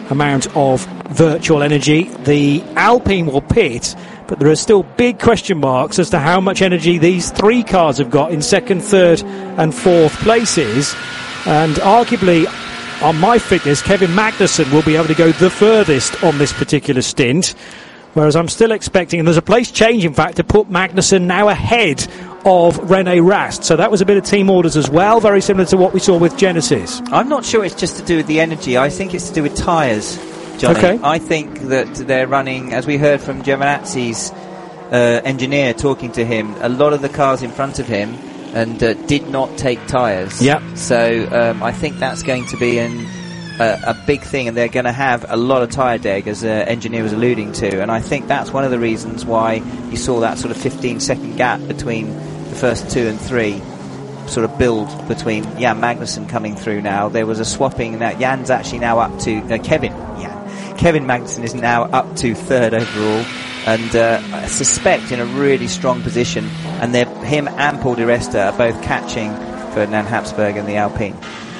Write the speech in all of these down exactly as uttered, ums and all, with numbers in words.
amount of virtual energy. The Alpine will pit, but there are still big question marks as to how much energy these three cars have got in second, third and fourth places. And arguably, on my figures, Kevin Magnussen will be able to go the furthest on this particular stint, whereas I'm still expecting, and there's a place change in fact, to put Magnussen now ahead of René Rast. So that was a bit of team orders as well, very similar to what we saw with Genesis. I'm not sure it's just to do with the energy. I think it's to do with tyres, Johnny. Okay. I think that they're running, as we heard from Giovinazzi's uh, engineer talking to him, a lot of the cars in front of him and uh, did not take tyres. Yeah. So um, I think that's going to be an, uh, a big thing, and they're going to have a lot of tyre deg, as the engineer was alluding to. And I think that's one of the reasons why you saw that sort of fifteen second gap between the first two and three sort of build between Jan Magnussen coming through now. There was a swapping. Now Jan's actually now up to uh, Kevin. Yeah, Kevin Magnussen is now up to third overall, and uh, I suspect in a really strong position. And they're, him and Paul di Resta are both catching Ferdinand Habsburg and the Alpine.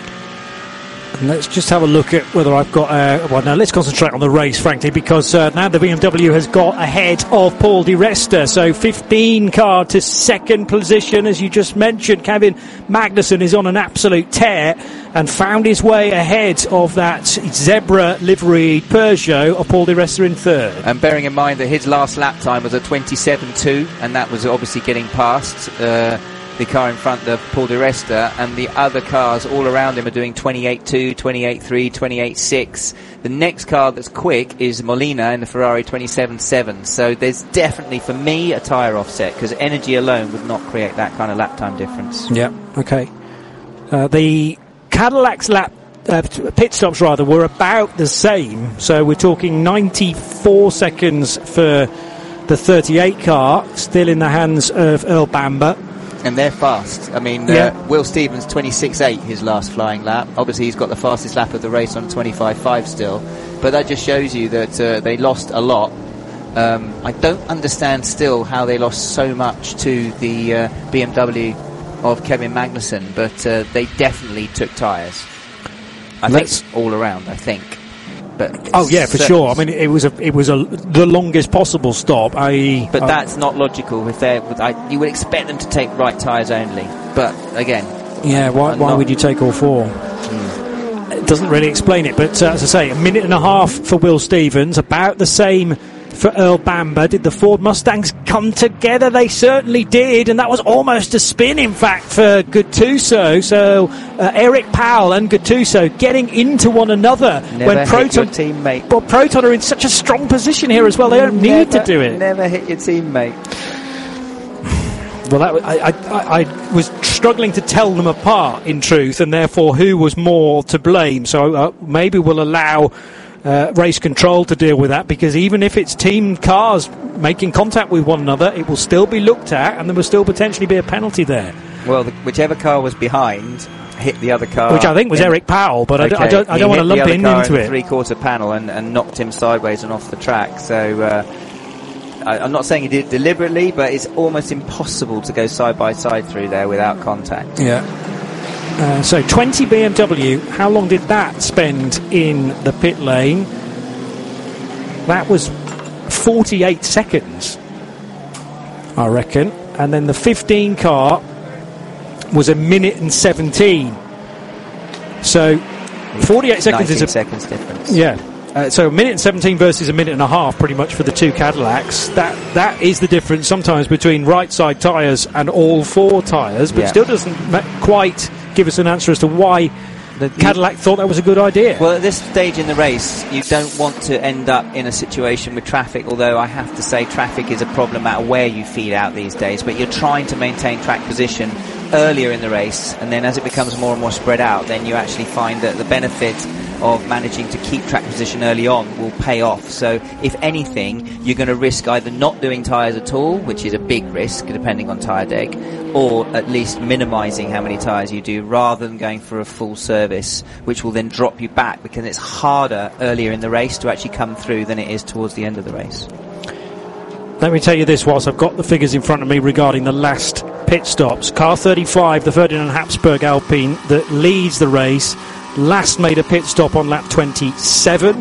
And let's just have a look at whether I've got... Uh, well, now let's concentrate on the race, frankly, because uh, now the B M W has got ahead of Paul di Resta. So fifteen car to second position, as you just mentioned. Kevin Magnussen is on an absolute tear and found his way ahead of that zebra livery Peugeot of Paul di Resta in third. And bearing in mind that his last lap time was a twenty-seven two, and that was obviously getting past uh, the car in front of Paul di Resta, and the other cars all around him are doing twenty-eight two, twenty-eight three, twenty-eight six. The next car that's quick is Molina in the Ferrari twenty-seven seven. So there's definitely, for me, a tyre offset, because energy alone would not create that kind of lap time difference. Yeah, okay. Uh, the Cadillac's lap uh, pit stops rather were about the same, so we're talking ninety-four seconds for the thirty-eight car, still in the hands of Earl Bamber. And they're fast. I mean, yeah. uh, Will Stevens twenty-six eight his last flying lap. Obviously he's got the fastest lap of the race on twenty-five five still, but that just shows you that uh, they lost a lot. um, I don't understand still how they lost so much to the uh, B M W of Kevin Magnussen, but uh, they definitely took tyres. I Let's think all around, I think. But oh yeah, for sure. I mean, it was a, it was a, the longest possible stop. I. But I, that's not logical. If they, you would expect them to take right tyres only. But again, yeah. Why, why would you take all four? Hmm. It doesn't really explain it. But uh, as I say, a minute and a half for Will Stevens, about the same for Earl Bamber. Did the Ford Mustangs come together? They certainly did, and that was almost a spin, in fact, for Gattuso. So uh, Eric Powell and Gattuso getting into one another. Never when hit Proton, your teammate. Well, Proton are in such a strong position here as well. They don't never, need to do it. Never hit your teammate. Well, that, I, I, I was struggling to tell them apart, in truth, and therefore who was more to blame. So uh, maybe we'll allow Uh, race control to deal with that, because even if it's team cars making contact with one another, it will still be looked at, and there will still potentially be a penalty there. Well, the, whichever car was behind hit the other car, which I think was in, Eric Powell, but okay, I, I don't, I don't want to lump in into in it. Three-quarter panel and, and knocked him sideways and off the track. So uh, I, I'm not saying he did it deliberately, but it's almost impossible to go side by side through there without contact. Yeah. Uh, so twenty B M W, how long did that spend in the pit lane? That was forty-eight seconds, I reckon. And then the fifteen car was a minute and seventeen. So forty-eight seconds is a seconds difference. Yeah. Uh, so a minute and seventeen versus a minute and a half, pretty much, for the two Cadillacs. That that is the difference sometimes between right side tyres and all four tyres, but yeah. still doesn't ma- quite give us an answer as to why the Cadillac thought that was a good idea. Well, at this stage in the race, you don't want to end up in a situation with traffic, although I have to say traffic is a problem no matter where you feed out these days, but you're trying to maintain track position earlier in the race, and then as it becomes more and more spread out, then you actually find that the benefit of managing to keep track position early on will pay off. So if anything, you're going to risk either not doing tyres at all, which is a big risk depending on tyre deg, or at least minimising how many tyres you do rather than going for a full service, which will then drop you back, because it's harder earlier in the race to actually come through than it is towards the end of the race. Let me tell you this whilst I've got the figures in front of me regarding the last pit stops. Car thirty-five, the Ferdinand Habsburg Alpine that leads the race, last made a pit stop on lap twenty-seven.